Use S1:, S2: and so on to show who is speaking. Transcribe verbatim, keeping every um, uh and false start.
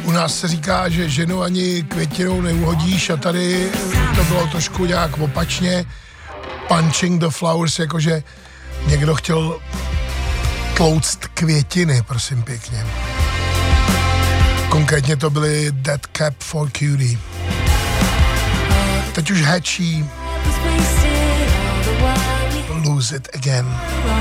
S1: U nás se říká, že ženu ani květinou neuhodíš a tady to bylo trošku nějak opačně. Punching the flowers, jakože někdo chtěl tlouct květiny, prosím pěkně. Konkrétně to byly Dead Cap for Cutie. Teď už Hatchie, Lose It Again.